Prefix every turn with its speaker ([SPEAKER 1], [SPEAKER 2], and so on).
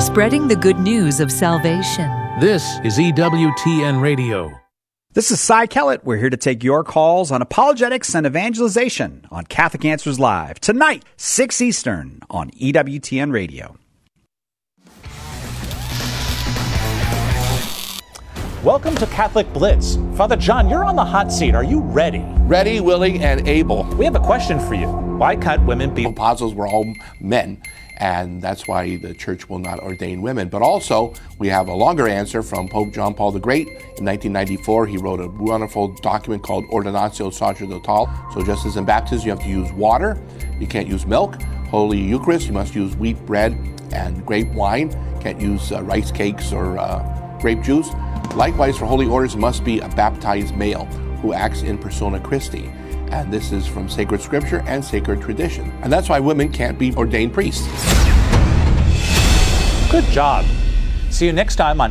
[SPEAKER 1] spreading the good news of salvation.
[SPEAKER 2] This is EWTN Radio.
[SPEAKER 3] This is Cy Kellett. We're here to take your calls on apologetics and evangelization on Catholic Answers Live. Tonight, 6 Eastern on EWTN Radio.
[SPEAKER 4] Welcome to Catholic Blitz. Father John, you're on the hot seat. Are you ready?
[SPEAKER 5] Ready, willing, and able.
[SPEAKER 4] We have a question for you. Why can't women be...
[SPEAKER 5] Apostles were all men, and that's why the church will not ordain women. But also, we have a longer answer from Pope John Paul the Great. In 1994, he wrote a wonderful document called Ordinatio Sacerdotale. So just as in baptism, you have to use water. You can't use milk. Holy Eucharist, you must use wheat bread and grape wine. You can't use rice cakes or grape juice. Likewise, for holy orders, it must be a baptized male who acts in persona Christi. And this is from sacred scripture and sacred tradition. And that's why women can't be ordained priests.
[SPEAKER 4] Good job. See you next time on